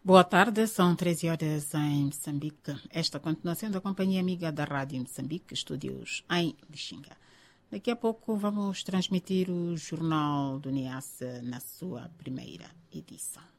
Boa tarde, são 13 horas em Moçambique. Esta continua sendo a companhia amiga da Rádio Moçambique, estúdios em Lixinga. Daqui a pouco vamos transmitir o Jornal do Niassa na sua primeira edição.